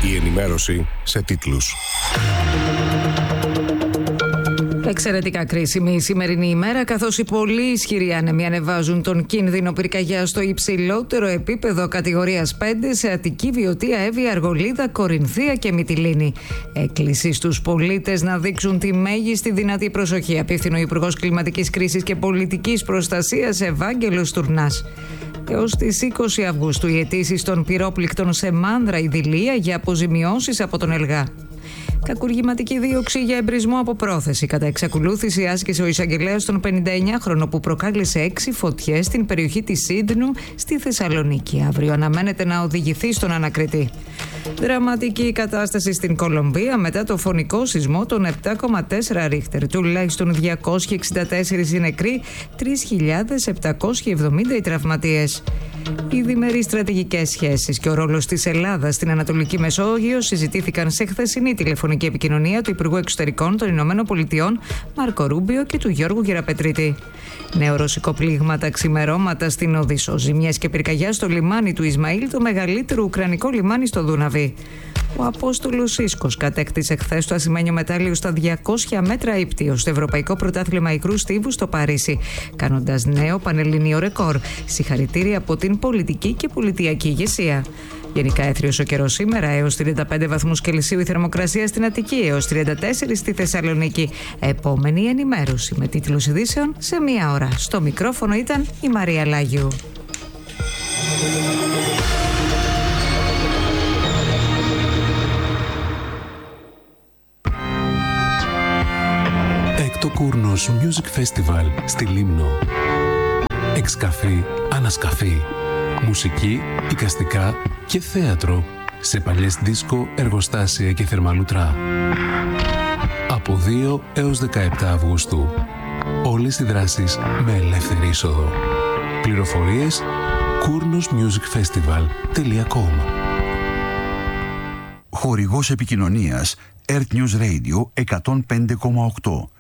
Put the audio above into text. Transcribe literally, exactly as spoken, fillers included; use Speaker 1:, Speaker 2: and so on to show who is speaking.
Speaker 1: Η ενημέρωση σε τίτλους.
Speaker 2: Εξαιρετικά κρίσιμη η σημερινή ημέρα, καθώς οι πολύ ισχυροί άνεμοι ανεβάζουν τον κίνδυνο πυρκαγιάς στο υψηλότερο επίπεδο κατηγορίας πέντε σε Αττική, Βιωτία, Εύβοια, Αργολίδα, Κορινθία και Μυτιλήνη. Έκκληση στους πολίτες να δείξουν τη μέγιστη δυνατή προσοχή, απίφθηνε ο Υπουργός Κλιματικής Κρίσης και Πολιτικής Προστασίας Ευάγγελος Τουρνάς. Έως τις είκοσι Αυγούστου οι αιτήσεις των πυρόπληκτων σε Μάνδρα, Ιδηλία για αποζημιώσεις από τον ΕΛΓΑ. Κακουργηματική δίωξη για εμπρισμό από πρόθεση. Κατά εξακολούθηση άσκησε ο εισαγγελέας τον πενηνταεννιάχρονο που προκάλεσε έξι φωτιές στην περιοχή της Σύντνου στη Θεσσαλονίκη. Αύριο αναμένεται να οδηγηθεί στον ανακριτή. Δραματική κατάσταση στην Κολομβία μετά το φωνικό σεισμό των επτά κόμμα τέσσερα ρίχτερ. Τουλάχιστον διακόσιοι εξήντα τέσσερις οι νεκροί, τρεις χιλιάδες επτακόσιοι εβδομήντα οι τραυματίες. Οι διμερείς στρατηγικές σχέσεις και ο ρόλος της Ελλάδας στην Ανατολική Μεσόγειο συζητήθηκαν σε χθεσινή τηλεφωνική επικοινωνία του Υπουργού Εξωτερικών των Ηνωμένων Πολιτειών Μάρκο Ρούμπιο και του Γιώργου Γεραπετρίτη. Νέο ρωσικό πλήγμα τα ξημερώματα στην Οδύσσο. Ζημιές και πυρκαγιά στο λιμάνι του Ισμαήλ, το μεγαλύτερο ουκρανικό λιμάνι στο Δούναβι. Ο Απόστολος Ίσκος κατέκτησε χθες το ασημένιο μετάλλιο στα διακόσια μέτρα ύπτιο στο Ευρωπαϊκό Πρωτάθλημα Ικρού Στίβου στο Παρίσι, κάνοντας νέο πανελληνίο ρεκόρ. Συγχαρητήρια από την πολιτική και πολιτιακή ηγεσία. Γενικά έθριος ο καιρός σήμερα, έως τριάντα πέντε βαθμούς Κελσίου η θερμοκρασία στην Αττική, έως τριάντα τέσσερα στη Θεσσαλονίκη. Επόμενη ενημέρωση με τίτλους ειδήσεων σε μία ώρα. Στο μικρόφωνο ήταν η Μαρία Λάγιου.
Speaker 3: Έκτο Κούρνος Music Festival στη Λίμνο. Εξκαφή, ανασκαφή, μουσική, εικαστικά και θέατρο σε παλιές δίσκο, εργοστάσια και θερμαλουτρά. Από δύο έως δεκαεπτά Αυγούστου. Όλες οι δράσεις με ελεύθερη είσοδο. Πληροφορίες κούρνος μιούζικ φεστιβάλ τελεία κομ.
Speaker 4: Χορηγός επικοινωνίας Earth News Radio εκατόν πέντε κόμμα οκτώ.